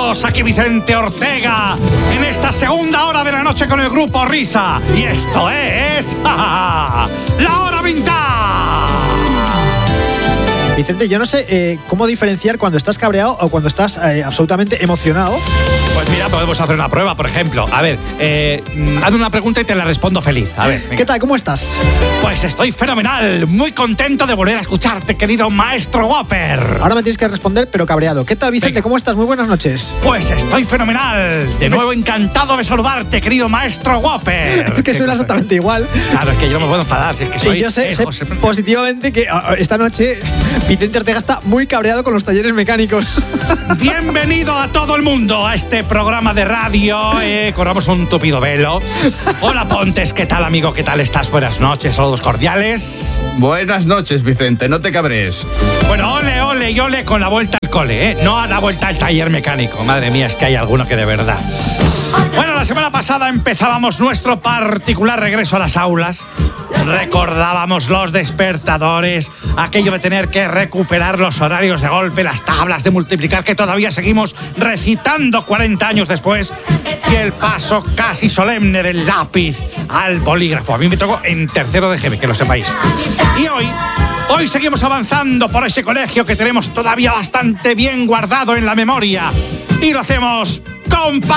Bienvenidos, aquí Vicente Ortega, en esta segunda hora de la noche con el grupo Risa. Y esto es La Hora Vintage. Vicente, yo no sé cómo diferenciar cuando estás cabreado o cuando estás absolutamente emocionado. Pues mira, podemos hacer una prueba, por ejemplo. A ver, hazme una pregunta y te la respondo feliz. A ver, venga. ¿Qué tal? ¿Cómo estás? Pues estoy fenomenal, muy contento de volver a escucharte, querido maestro Whopper. Ahora me tienes que responder, pero cabreado. ¿Qué tal, Vicente? Venga. ¿Cómo estás? Muy buenas noches. Pues estoy fenomenal. De nuevo encantado de saludarte, querido maestro Whopper. Es que suena exactamente igual. Claro, es que yo no me puedo enfadar. Si es que soy Y yo sé José. positivamente que esta noche Vicente Ortega está muy cabreado con los talleres mecánicos. Bienvenido a todo el mundo a este programa de radio. Corramos un tupido velo. Hola, Pontes, ¿qué tal, amigo? ¿Qué tal estás? Buenas noches, saludos cordiales. Buenas noches, Vicente, no te cabres. Bueno, ole y ole con la vuelta al cole, no a la vuelta al taller mecánico. Madre mía, es que hay alguno que de verdad. Bueno, la semana pasada empezábamos nuestro particular regreso a las aulas. Recordábamos los despertadores, aquello de tener que recuperar los horarios de golpe, las tablas de multiplicar que todavía seguimos recitando 40 años después, y el paso casi solemne del lápiz al bolígrafo. A mí me tocó en tercero de GB, que lo sepáis. Y hoy seguimos avanzando por ese colegio que tenemos todavía bastante bien guardado en la memoria. Y lo hacemos con